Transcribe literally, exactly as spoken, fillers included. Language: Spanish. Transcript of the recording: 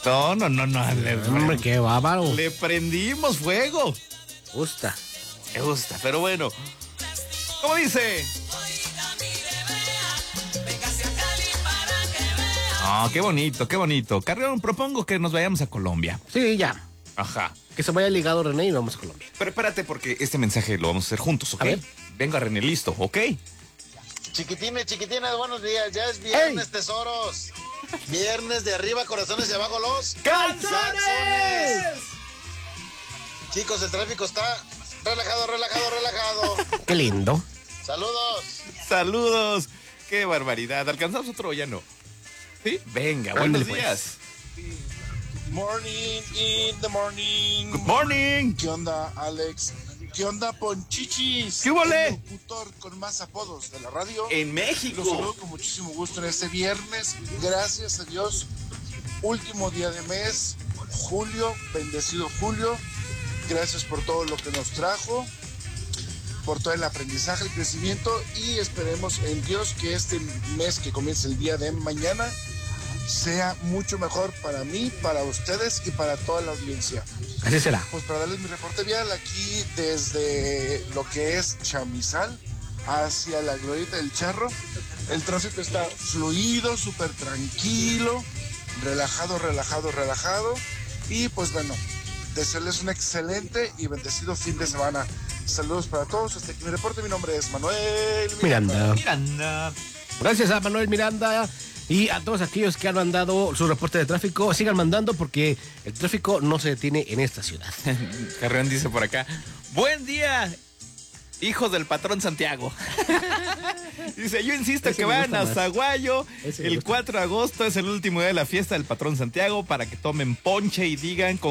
No, no, no, no. Le, Hombre, qué bárbaro. le prendimos fuego. Gusta. Me gusta, pero bueno. ¿Cómo dice? Ah, qué bonito, qué bonito. Carrión, propongo que nos vayamos a Colombia. Sí, ya. Ajá. Que se vaya ligado René y vamos a Colombia. Pero espérate porque este mensaje lo vamos a hacer juntos, ¿ok? A ver. Venga, René, listo, ¿ok? Chiquitines, chiquitines, buenos días. Ya es viernes, ¡Ey! tesoros. Viernes de arriba, corazones y abajo los ¡Calzones! Chicos, el tráfico está relajado, relajado, relajado. Qué lindo. Saludos. Saludos. Qué barbaridad. ¿Alcanzamos otro o ya no? ¿Sí? Venga, buenos Ándale, pues. días. Morning in the morning. Good morning. ¿Qué onda, Alex? ¿Qué onda, Ponchichis? ¿Qué hubo, le? El locutor con más apodos de la radio. En Los México. saludo con muchísimo gusto en este viernes. Gracias a Dios. Último día de mes. Julio, bendecido Julio. Gracias por todo lo que nos trajo. Por todo el aprendizaje, el crecimiento. Y esperemos en Dios que este mes que comienza el día de mañana sea mucho mejor para mí, para ustedes y para toda la audiencia. Así será. Pues para darles mi reporte vial aquí desde lo que es Chamizal hacia la Glorieta del Charro, el tráfico está fluido, súper tranquilo, relajado, relajado, relajado. Y pues bueno, desearles un excelente y bendecido fin de semana. Saludos para todos, hasta aquí mi reporte. Mi nombre es Manuel Miranda. Miranda. Miranda. Gracias a Manuel Miranda y a todos aquellos que han mandado su reporte de tráfico. Sigan mandando porque el tráfico no se detiene en esta ciudad. Carrión dice por acá. Buen día, hijos del patrón Santiago. Dice, yo insisto Ese que me vayan gusta a más. Zaguayo. Ese me El gusta. cuatro de agosto es el último día de la fiesta del patrón Santiago para que tomen ponche y digan con